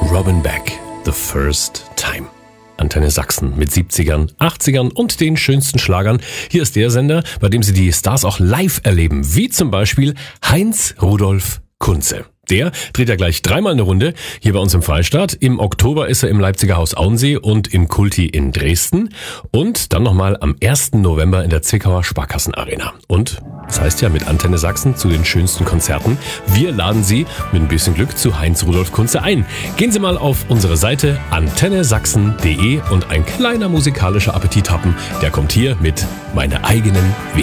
Robin Beck, The First Time. Antenne Sachsen mit 70ern, 80ern und den schönsten Schlagern. Hier ist der Sender, bei dem Sie die Stars auch live erleben, wie zum Beispiel Heinz Rudolf Kunze. Der dreht ja gleich dreimal eine Runde hier bei uns im Freistaat. Im Oktober ist er im Leipziger Haus Auensee und im Kulti in Dresden. Und dann nochmal am 1. November in der Zwickauer Sparkassenarena. Und das heißt ja mit Antenne Sachsen zu den schönsten Konzerten. Wir laden Sie mit ein bisschen Glück zu Heinz Rudolf Kunze ein. Gehen Sie mal auf unsere Seite antennesachsen.de und ein kleiner musikalischer Appetit happen. Der kommt hier mit Meine eigenen